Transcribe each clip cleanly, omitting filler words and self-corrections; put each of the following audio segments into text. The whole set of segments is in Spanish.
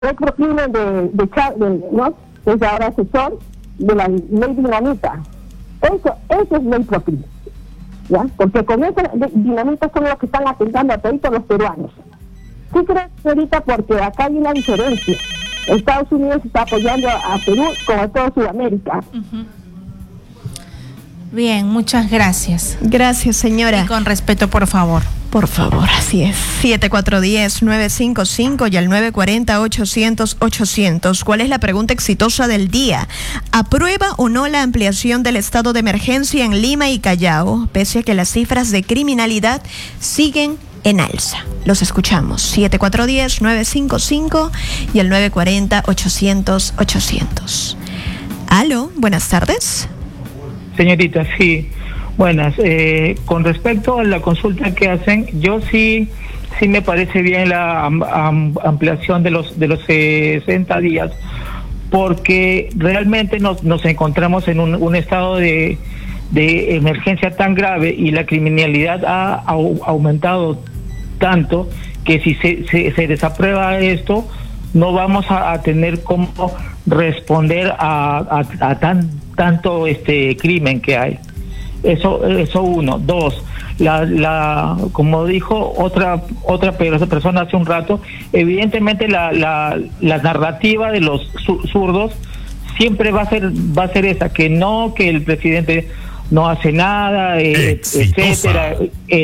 crimen ¿no? Es ahora asesor de la ley dinamita. Eso es ley proclive, ¿ya? Porque con esa dinamita son los que están atentando a todos los peruanos. ¿Qué crees, señorita? Porque acá hay una diferencia. Estados Unidos está apoyando a Perú como a toda Sudamérica. Bien, muchas gracias. Gracias, señora. Y con respeto, por favor. Por favor, así es. 7410-955 y al 940-800-800. ¿Cuál es la pregunta exitosa del día? ¿Aprueba o no la ampliación del estado de emergencia en Lima y Callao, pese a que las cifras de criminalidad siguen en alza? Los escuchamos. 7410-955 y al 940-800-800. Aló, buenas tardes. Señorita, sí. Buenas. Con respecto a la consulta que hacen, yo sí me parece bien la ampliación de los 60 días, porque realmente nos encontramos en un estado de emergencia tan grave y la criminalidad ha aumentado tanto que si se desaprueba esto, no vamos a tener cómo responder a tanto crimen que hay. Eso uno. Dos, como dijo otra persona hace un rato, evidentemente la narrativa de los zurdos siempre va a ser esa, que el presidente no hace nada, etcétera,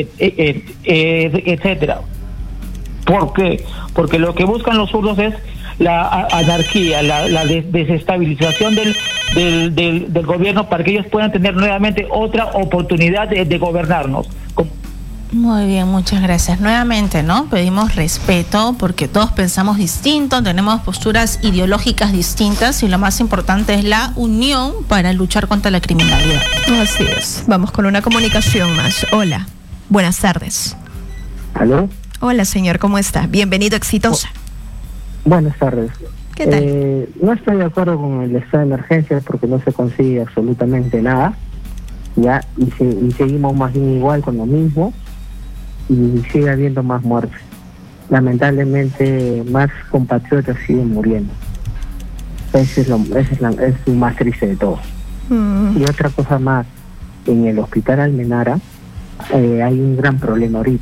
etcétera. ¿Por qué? Porque lo que buscan los zurdos es la anarquía, la desestabilización del gobierno para que ellos puedan tener nuevamente otra oportunidad de gobernarnos. Muy bien, muchas gracias. Nuevamente, ¿no? Pedimos respeto porque todos pensamos distinto, tenemos posturas ideológicas distintas y lo más importante es la unión para luchar contra la criminalidad. Así es. Vamos con una comunicación más. Hola, buenas tardes. ¿Aló? Hola, señor, ¿cómo está? Bienvenido, Exitosa. Buenas tardes. ¿Qué tal? No estoy de acuerdo con el estado de emergencia porque no se consigue absolutamente nada, ya, y seguimos más bien igual con lo mismo y sigue habiendo más muertes. Lamentablemente más compatriotas siguen muriendo. Ese es lo más triste de todo. Y otra cosa más, en el hospital Almenara hay un gran problema ahorita.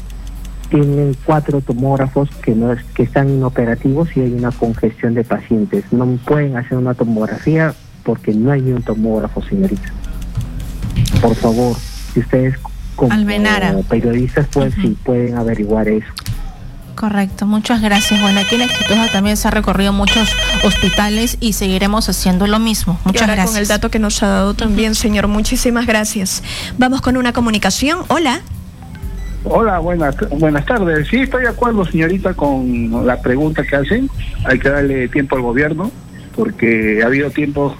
Tienen 4 tomógrafos que están inoperativos y hay una congestión de pacientes. No pueden hacer una tomografía porque no hay ni un tomógrafo, señorita. Por favor, si ustedes como periodistas pues sí pueden averiguar eso. Correcto, muchas gracias. Bueno, aquí en Exitosa también se ha recorrido muchos hospitales y seguiremos haciendo lo mismo. Muchas gracias. Con el dato que nos ha dado también, señor, muchísimas gracias. Vamos con una comunicación. Hola. Hola, buenas tardes. Sí, estoy de acuerdo, señorita, con la pregunta que hacen. Hay que darle tiempo al gobierno, porque ha habido tiempos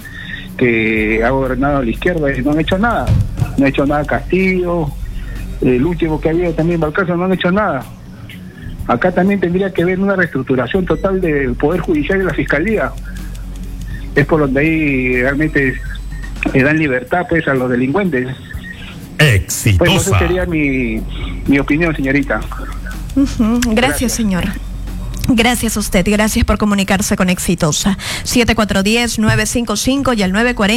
que ha gobernado a la izquierda y no han hecho nada. No ha hecho nada Castillo, el último que ha habido también, Balcázar, no han hecho nada. Acá también tendría que haber una reestructuración total del Poder Judicial y la Fiscalía. Es por donde ahí realmente le dan libertad pues a los delincuentes. Exitosa. Pues esa sería mi opinión, señorita. Gracias, señor. Gracias a usted, gracias por comunicarse con Exitosa. 7410-955 y al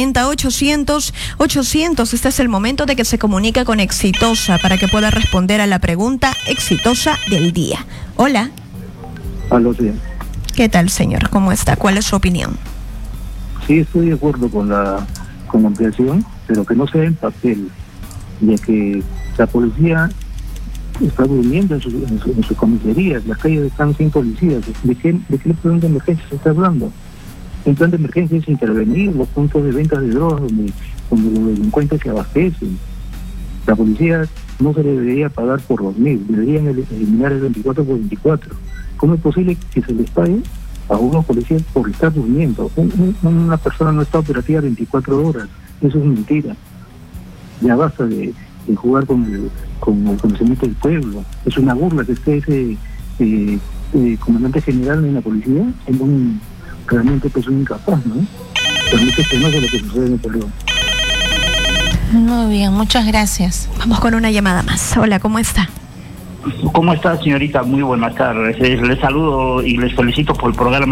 940-800-800. Este es el momento de que se comunique con Exitosa para que pueda responder a la pregunta exitosa del día. Hola. Aló, sí. ¿Qué tal, señor? ¿Cómo está? ¿Cuál es su opinión? Sí, estoy de acuerdo con la ampliación, pero que no sea en papel, ya que la policía está durmiendo en sus comisarías, las calles están sin policías. ¿De qué plan de emergencia se está hablando? El plan de emergencia es intervenir los puntos de venta de drogas donde los delincuentes se abastecen. La policía no se le debería pagar por dormir, deberían eliminar el 24 por 24. ¿Cómo es posible que se les pague a unos policías por estar durmiendo? Una persona no está operativa 24 horas, eso es mentira. Ya basta de jugar con el conocimiento del pueblo. Es una burla que esté ese comandante general en la policía, realmente pues un incapaz, ¿no? Permite que no sea lo que sucede en el pueblo. Muy bien, muchas gracias. Vamos con una llamada más. Hola, ¿cómo está? ¿Cómo está, señorita? Muy buenas tardes. Les saludo y les felicito por el programa